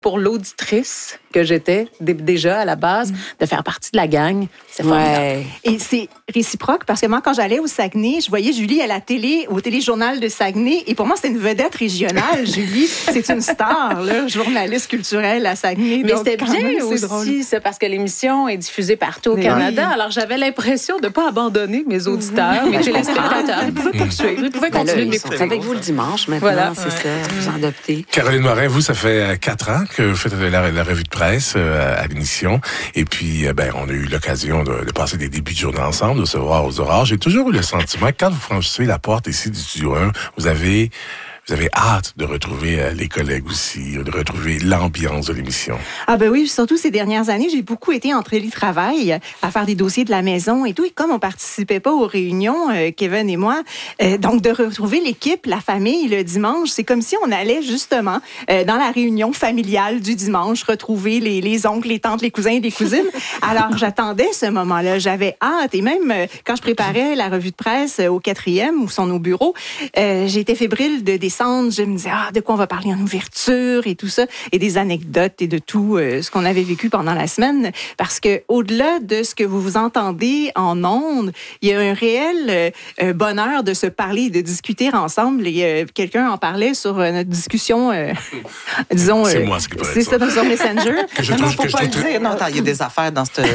pour l'auditrice que j'étais déjà à la base, de faire partie de la gang. C'est formidable. Et c'est réciproque parce que moi, quand j'allais au Saguenay, je voyais Julie à la télé, au téléjournal de Saguenay. Et pour moi, c'était une vedette régionale. Julie, c'est une star, là, journaliste culturelle à Saguenay. Mais donc, c'était quand bien même, c'est aussi, drôle. c'est parce que l'émission est diffusée partout au Canada. Oui. Alors, j'avais l'impression de ne pas abandonner mes auditeurs, mes téléspectateurs. Ils pouvaient poursuivre, ils pouvaient continuer de m'écouter. C'est avec vous le dimanche maintenant, Voilà. c'est ça, vous adoptez. Caroline Morin, vous, ça fait 4 ans que vous faites la revue de presse à l'émission. Et puis, on a eu l'occasion de passer des débuts de journée ensemble, de se voir aux aurores. J'ai toujours eu le sentiment que quand vous franchissez la porte ici du Studio 1, vous avez hâte de retrouver les collègues aussi, de retrouver l'ambiance de l'émission. Ah ben oui, surtout ces dernières années, j'ai beaucoup été en télétravail à faire des dossiers de la maison et tout. Et comme on participait pas aux réunions, Kevin et moi, donc de retrouver l'équipe, la famille le dimanche, c'est comme si on allait justement dans la réunion familiale du dimanche, retrouver les oncles, les tantes, les cousins et les cousines. Alors j'attendais ce moment-là, j'avais hâte. Et même quand je préparais la revue de presse au 4e, où sont nos bureaux, j'étais fébrile de descendre. Je me disais, de quoi on va parler en ouverture et tout ça, et des anecdotes et de tout ce qu'on avait vécu pendant la semaine. Parce que au-delà de ce que vous entendez en ondes, il y a un réel bonheur de se parler et de discuter ensemble. Et quelqu'un en parlait sur notre discussion, disons... c'est moi ce qui pourrait c'est ça, sur Messenger. Non, faut pas le dire. Non, il y a des affaires dans cette...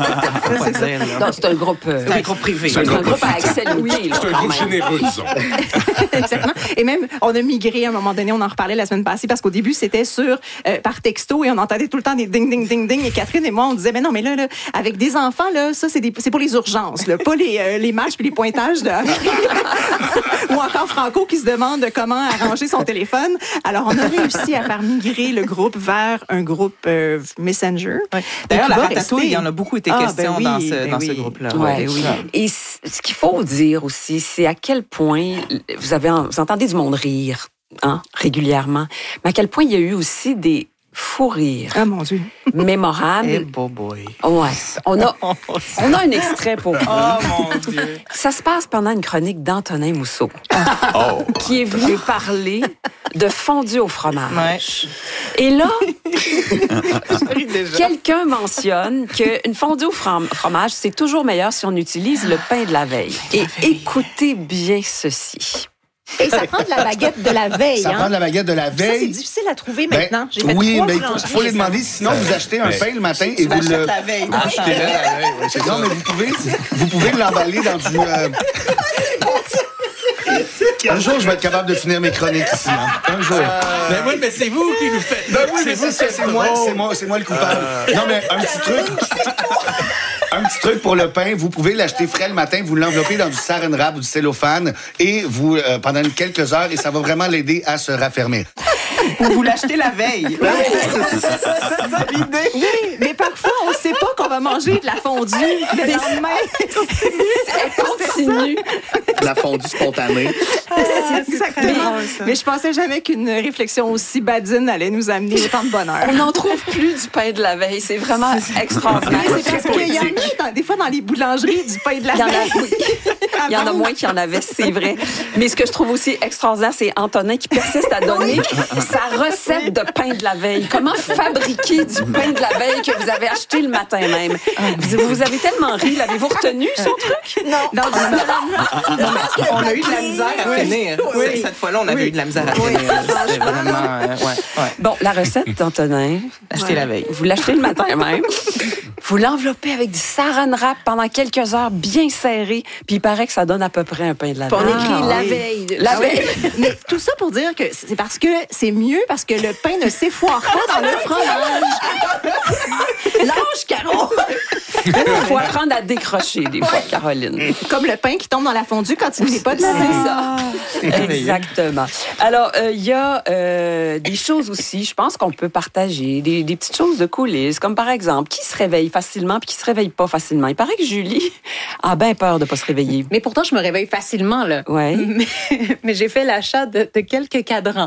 C'est un groupe... C'est un groupe privé. C'est un groupe à accès limité. C'est un groupe généreux, disons. Exactement. Et même, on a migré à un moment donné, on en reparlait la semaine passée, parce qu'au début, c'était par texto et on entendait tout le temps des ding, ding, ding, ding. Et Catherine et moi, on disait, mais non, mais là avec des enfants, là, ça, c'est pour les urgences, là, pas les matchs puis les pointages. Ou encore Franco qui se demande comment arranger son téléphone. Alors, on a réussi à faire migrer le groupe vers un groupe Messenger. Ouais. D'ailleurs, la ratatouille, il y en a beaucoup été question dans ce groupe-là. Ouais. Oui. Et ce qu'il faut dire aussi, c'est à quel point vous entendez du monde rire, régulièrement, mais à quel point il y a eu aussi des fous rires. Ah, mon Dieu. Mémorables. Eh, boy. Ouais. On a un extrait pour vous. Oh, mon Dieu. Ça se passe pendant une chronique d'Antonin Mousseau, qui est venu parler de fondue au fromage. Ouais. Et là, quelqu'un mentionne qu'une fondue au fromage, c'est toujours meilleur si on utilise le pain de la veille. Et écoutez bien ceci. Et ça prend de la baguette de la veille. Ça prend de la baguette de la veille. Ça, c'est difficile à trouver maintenant. J'ai fait oui, 3 mais il boulangeries faut les demander. Sinon, vous achetez un pain le matin et vous le... la veille. Non, mais vous pouvez l'emballer dans du... Un jour, je vais être capable de finir mes chroniques ici. Un jour. Mais oui, mais c'est vous qui nous faites. Ben oui, mais c'est moi le coupable. Non, mais un petit truc. Un petit truc pour le pain, vous pouvez l'acheter frais le matin, vous l'enveloppez dans du saran wrap ou du cellophane et vous pendant quelques heures et ça va vraiment l'aider à se raffermir. Vous l'achetez la veille. C'est ça l'idée. Oui, mais parfois, on ne sait pas qu'on va manger de la fondue le lendemain. Elle continue. La fondue spontanée. Exactement. Mais je pensais jamais qu'une réflexion aussi badine allait nous amener autant de bonheur. On n'en trouve plus du pain de la veille. C'est vraiment extraordinaire. C'est parce qu'il y en a des fois dans les boulangeries du pain de la veille. Il y en a moins qu'il y en avait, c'est vrai. Mais ce que je trouve aussi extraordinaire, c'est Antonin qui persiste à donner sa recette de pain de la veille. Comment fabriquer du pain de la veille que vous avez acheté le matin même? Vous avez tellement ri. L'avez-vous retenu, son truc? Non. On a eu de la misère à finir. Oui. Cette fois-là, on avait eu de la misère à finir. C'était vraiment... Bon, la recette d'Antonin, Acheter la veille. vous l'achetez le matin même. Vous l'enveloppez avec du saran wrap pendant quelques heures bien serré, puis il paraît que ça donne à peu près un pain de la veille. On écrit la veille. La veille. Mais tout ça pour dire que c'est parce que c'est mieux parce que le pain ne s'effoire pas dans le fromage. Lâche, Caro! Il faut apprendre à décrocher des fois, Caroline. Comme le pain qui tombe dans la fondue quand il n'est pas de la C'est ça. Exactement. Alors, il y a des choses aussi, je pense qu'on peut partager, des petites choses de coulisses, comme par exemple, qui se réveille facilement puis qui se réveille pas facilement. Il paraît que Julie a bien peur de pas se réveiller. Mais pourtant, je me réveille facilement, là. Ouais. Mais j'ai fait l'achat de quelques cadrans.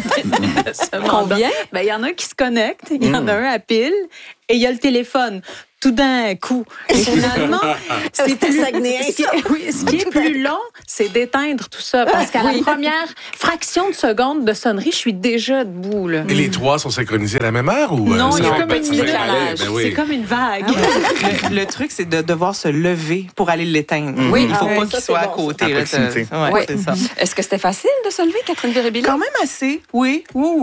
Combien? Il y en a un qui se connecte, il y en a un à pile, et il y a le téléphone. tout d'un coup. Et finalement, c'est plus Saguenéen, ce qui est plus long, c'est d'éteindre tout ça. Parce qu'à la première fraction de seconde de sonnerie, je suis déjà debout. Là. Et les trois sont synchronisés à la même heure? Ou, non, il y a comme une décalage. C'est comme une vague. Le truc, c'est de devoir se lever pour aller l'éteindre. Oui. Il ne faut pas qu'il soit à côté. À proximité. Ouais, c'est ça. Est-ce que c'était facile de se lever, Catherine Viribili? Quand même assez, oui.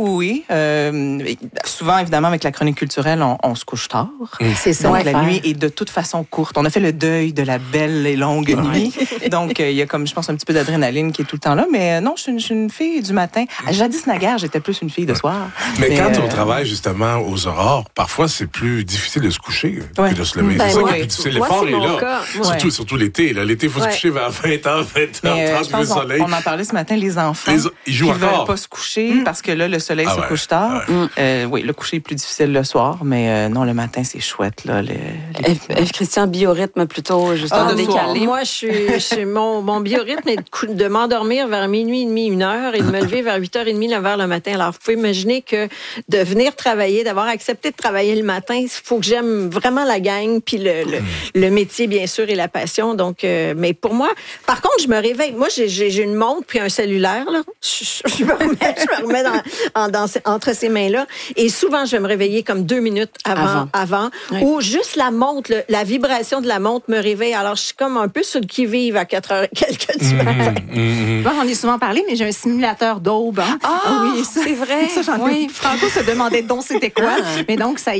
Souvent, évidemment, avec la chronique culturelle, on se couche tard. C'est ça. Donc, la nuit est de toute façon courte. On a fait le deuil de la belle et longue nuit. Donc, il y a comme, je pense, un petit peu d'adrénaline qui est tout le temps là. Mais non, je suis une fille du matin. Jadis naguère, j'étais plus une fille de soir. Mais quand on travaille justement aux aurores, parfois, c'est plus difficile de se coucher que de se lever. Ben, c'est ça qui ouais. est plus difficile. Moi, L'effort c'est est mon là. cas. Surtout l'été. L'été, il faut se coucher vers 20h, 30 je le pense soleil. on en parlait ce matin, les enfants Ils jouent qui encore. veulent pas se coucher parce que là, le soleil se couche tard. Oui, le coucher est plus difficile le soir, mais non, le matin, c'est chouette. Là, Eve Christian, biorhythme plutôt, justement, décalé. Moi, je suis mon biorhythme est de m'endormir vers minuit et demi, 1h et de me lever vers 8h30, 9h le matin. Alors, vous pouvez imaginer que de venir travailler, d'avoir accepté de travailler le matin, il faut que j'aime vraiment la gang, puis le métier, bien sûr, et la passion. Donc, mais pour moi, par contre, je me réveille. Moi, j'ai une montre puis un cellulaire. Là. Je me remets entre ces mains-là. Et souvent, je vais me réveiller comme 2 minutes avant Oui. ou juste la montre, la vibration de la montre me réveille. Alors, je suis comme un peu sur le qui-vive à 4h quelques du matin. Moi, j'en ai souvent parlé, mais j'ai un simulateur d'aube. Hein? Oui, c'est vrai. Ça, Franco se demandait donc c'était quoi. Mais donc, ça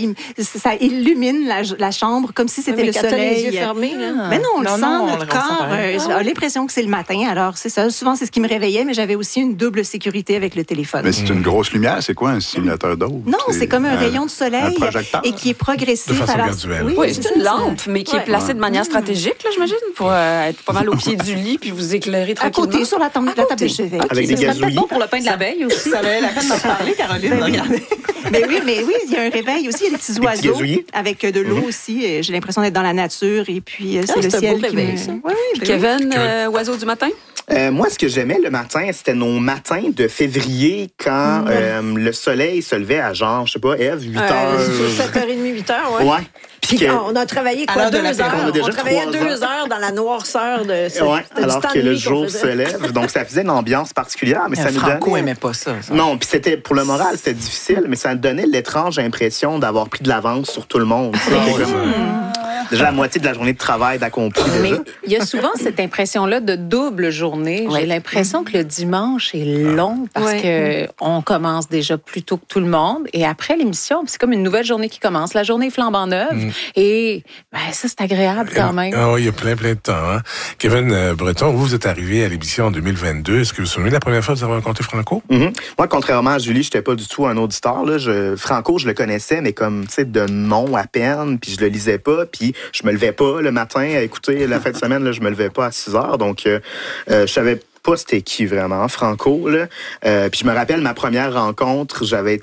illumine la chambre comme si c'était le quand t'as soleil. les yeux fermés, là. Mais non, on le sent, on notre le ressent corps. pareil. J'ai l'impression que c'est le matin. Alors, c'est ça. Souvent, c'est ce qui me réveillait, mais j'avais aussi une double sécurité avec le téléphone. Mais c'est une grosse lumière. C'est quoi un simulateur d'aube? Non, c'est comme un rayon de soleil un projecteur. et qui est progressif. De façon Alors, graduelle. Oui, c'est une ça. lampe, mais qui est placée de manière stratégique, là, j'imagine, pour être pas mal au pied du lit puis vous éclairer À tranquillement. côté, sur la table de chevet. Avec des gazouilles. bon pour le pain de la veille aussi. Ça valait la peine d'en parler, Caroline. Regardez. Mais oui, il y a un réveil aussi. Il y a des petits oiseaux gazouillis. avec de l'eau aussi. J'ai l'impression d'être dans la nature et puis c'est le c'est un ciel beau qui réveil, me... ça. Oui, Kevin, oiseau du matin? Moi, ce que j'aimais le matin, c'était nos matins de février quand le soleil se levait à genre, je sais pas, Ève, 8 heures. 7h30, 8h, oui. Ouais. Puis on a travaillé À quoi, l'heure de 2 l'apéro, heures? on a déjà On travaillait 3 2 heures dans la noirceur de Ouais, c'était du alors temps que de le nuit qu'on jour faisait. se lève. Donc, ça faisait une ambiance particulière, mais ça nous Franco donnait... aimait pas ça. Non, puis c'était pour le moral, c'était difficile, mais ça nous donnait l'étrange impression d'avoir pris de l'avance sur tout le monde. C'était comme, déjà la moitié de la journée de travail d'accompli. Mais déjà. il y a souvent cette impression-là de double journée. Ouais. J'ai l'impression que le dimanche est long parce que on commence déjà plus tôt que tout le monde. Et après l'émission, c'est comme une nouvelle journée qui commence. La journée est flambant neuve. Et ça, c'est agréable quand même. Ah oui, il y a plein de temps. Hein? Kevin Breton, vous êtes arrivé à l'émission en 2022. Est-ce que vous vous souvenez de la première fois que vous avez rencontré Franco? Moi, contrairement à Julie, j'étais pas du tout un auditeur. Là. Franco, je le connaissais, mais comme, tu sais, de nom à peine, puis je le lisais pas, puis je me levais pas le matin à écouter la fin de semaine, là, je me levais pas à 6 heures, donc je savais pas c'était qui vraiment, Franco. Là. Puis je me rappelle ma première rencontre,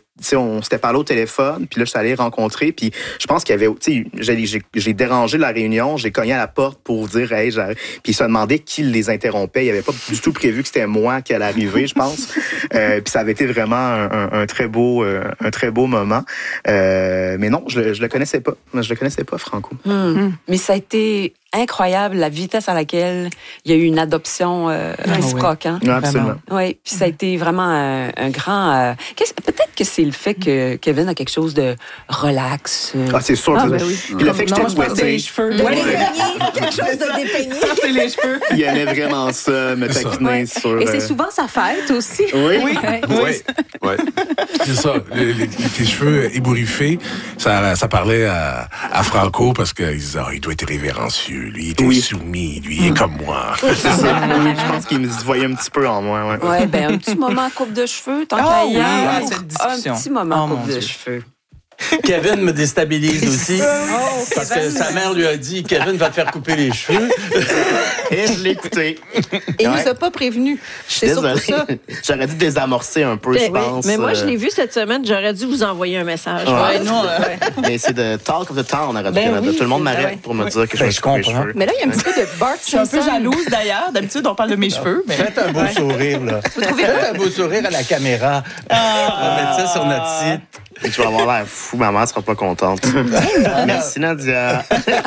on s'était parlé au téléphone, puis là, je suis allé rencontrer, puis je pense qu'il y avait, tu sais, j'ai dérangé la réunion, j'ai cogné à la porte pour dire, hey, j'arrive. Puis il se demandait qui les interrompait. Il avait pas du tout prévu que c'était moi qui allait arriver, je pense. Puis ça avait été vraiment un très beau moment. Mais non, je le connaissais pas. Je le connaissais pas, Franco. Mais ça a été incroyable, la vitesse à laquelle il y a eu une adoption réciproque. Hein? Absolument. Oui, puis ça a été vraiment un grand... peut-être que c'est le fait que Kevin a quelque chose de relax. Ah, c'est sûr. Oui. Puis le fait que j'étais je pense fouetté. les cheveux. Quelque chose de dépeigné. C'est les cheveux. Il aimait vraiment ça, me taquiner sur... Et c'est souvent sa fête aussi. Oui. Oui. C'est ça. Tes cheveux ébouriffés, ça parlait à Franco parce qu'il disait, il doit être révérencieux. Lui, il est soumis. Lui, il est comme moi. C'est ça. Je pense qu'il me voyait un petit peu en moi. Ouais. Ouais, ben un petit moment coupe de cheveux, tant Ah qu'à oui, y ah, être. cette discussion. Un petit moment Oh, coupe mon de Dieu. cheveux. Kevin me déstabilise aussi. Parce que sa mère lui a dit, Kevin va te faire couper les cheveux. Et je l'ai écouté. Et il nous a pas prévenus. C'est surtout ça. J'aurais dû désamorcer un peu, je pense. Mais moi, je l'ai vu cette semaine. J'aurais dû vous envoyer un message. Ouais, non, Mais c'est de Talk of the Town à Radio-Canada. Tout le monde m'arrête pour me dire que je me je coupe les comprends. cheveux. Mais là, il y a un petit peu de Bart Je suis un peu Simpson. jalouse d'ailleurs. D'habitude, on parle de mes cheveux. Mais... Faites un beau sourire, là. Faites un beau sourire à la caméra. On va mettre ça sur notre site. Je vais avoir l'air fou, ma mère sera pas contente. Merci, Nadia.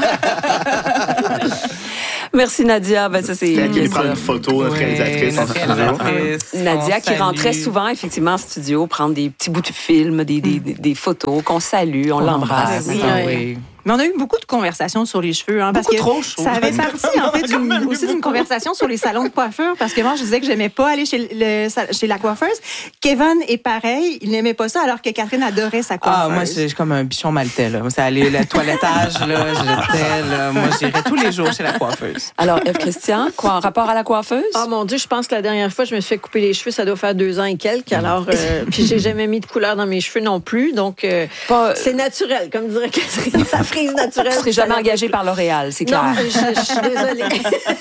Merci, Nadia. Ben, ça, c'est Elle qui prend une photo, notre réalisatrice en studio. Nadia qui rentrait souvent, effectivement, en studio, prendre des petits bouts de film, des photos qu'on salue, on l'embrasse. Oui. Mais on a eu beaucoup de conversations sur les cheveux. Parce que trop, ça avait parti, en fait, aussi d'une conversation sur les salons de coiffure. Parce que moi, je disais que j'aimais pas aller chez la coiffeuse. Kevin est pareil. Il n'aimait pas ça, alors que Catherine adorait sa coiffeuse. Ah, moi, c'est comme un bichon maltais, là. C'est aller le toilettage, là. Moi, j'irais tous les jours chez la coiffeuse. Alors, Eve-Christian, quoi, en rapport à la coiffeuse? Ah, mon Dieu, je pense que la dernière fois, je me suis fait couper les cheveux, ça doit faire 2 ans et quelques. Alors, puis j'ai jamais mis de couleur dans mes cheveux non plus. Donc, c'est naturel, comme dirait Catherine. Ça frise naturelle. Tu ne serais jamais engagée par L'Oréal, c'est clair. Non, je suis désolée.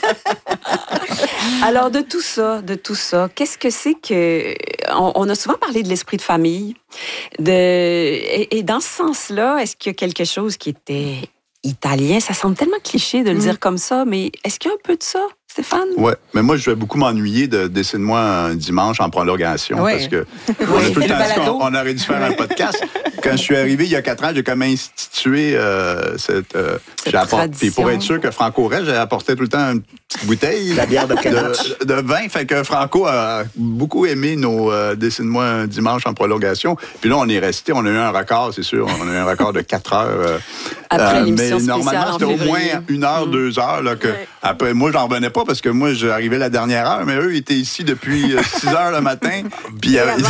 Alors, de tout ça, qu'est-ce que c'est que... On a souvent parlé de l'esprit de famille. Et dans ce sens-là, est-ce qu'il y a quelque chose qui était italien? Ça semble tellement cliché de le dire comme ça, mais est-ce qu'il y a un peu de ça, Stéphane? Oui, mais moi, je vais beaucoup m'ennuyer de Dessine-moi un dimanche en prolongation, parce que on a tout le temps dit qu'on aurait dû faire un podcast. Quand je suis arrivé il y a 4 ans, j'ai comme institué cette tradition. Puis pour être sûr que Franco reste, j'ai apporté tout le temps une petite bouteille la bière de vin. Fait que Franco a beaucoup aimé nos Dessine-moi un dimanche en prolongation. Puis là, on est resté, on a eu un record, c'est sûr. On a eu un record de 4 heures. Après l'émission mais normalement, c'était au moins 1 heure, 2 heures. Là, que, après, moi, j'en revenais pas parce que moi, j'arrivais la dernière heure, mais eux, ils étaient ici depuis 6 heures le matin. Puis bien avant,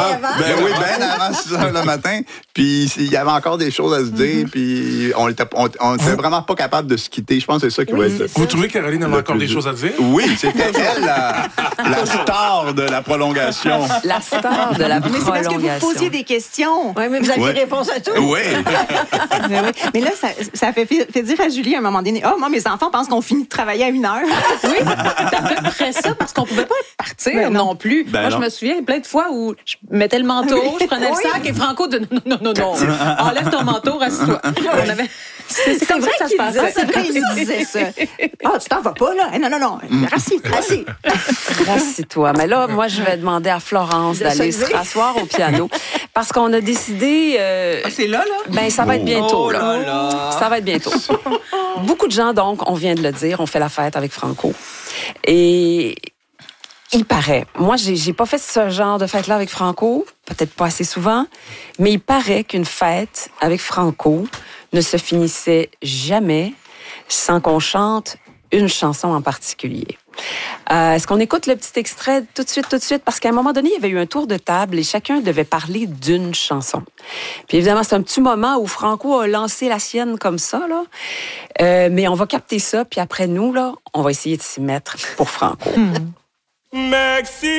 6 heures le matin. Puis il y avait encore des choses à se dire. Puis on était vraiment pas capable de se quitter. Je pense que c'est ça qui va être... Vous trouvez que Caroline avait encore des choses à dire? Oui, c'était elle, la star de la prolongation. La star de la prolongation. Mais c'est parce que vous posiez des questions. Oui, mais vous aviez réponse à tout. Oui. Mais là, ça fait dire à Julie à un moment donné, « Oh, moi, mes enfants pensent qu'on finit de travailler à 1 heure. » Oui, c'est à peu près ça, parce qu'on pouvait pas partir non plus. Moi, je me souviens plein de fois où je mettais le manteau, je prenais le sac et Franco de non, enlève ton manteau, rassieds-toi. C'est comme vrai ça que qu'il ça se passait. C'est vrai qu'il nous disait ça. Ah, tu t'en vas pas, là? Non. Rassis. Rassis-toi. Mais là, moi, je vais demander à Florence d'aller se rasseoir au piano. Parce qu'on a décidé... c'est là? Ben, ça va être bientôt, là. Ça va être bientôt. Beaucoup de gens, donc, on vient de le dire, on fait la fête avec Franco. Et... il paraît. Moi, j'ai pas fait ce genre de fête-là avec Franco, peut-être pas assez souvent, mais il paraît qu'une fête avec Franco ne se finissait jamais sans qu'on chante une chanson en particulier. Est-ce qu'on écoute le petit extrait tout de suite? Parce qu'à un moment donné, il y avait eu un tour de table et chacun devait parler d'une chanson. Puis évidemment, c'est un petit moment où Franco a lancé la sienne comme ça, là. Mais on va capter ça, puis après nous, là, on va essayer de s'y mettre pour Franco. Merci.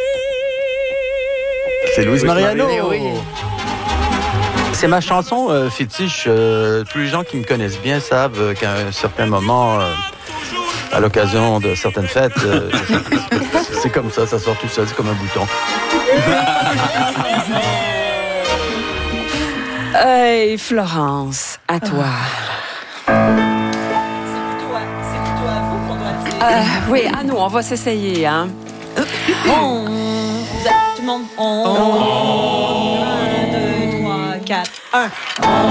C'est Louise Mariano. Oui. C'est ma chanson fétiche. Tous les gens qui me connaissent bien savent qu'à un certain moment, à l'occasion de certaines fêtes, c'est comme ça sort tout seul, c'est comme un bouton. Hey, Florence, à toi. Oui, à nous, on va s'essayer, hein. Tout le monde. 1, 2, 3, 4. 1.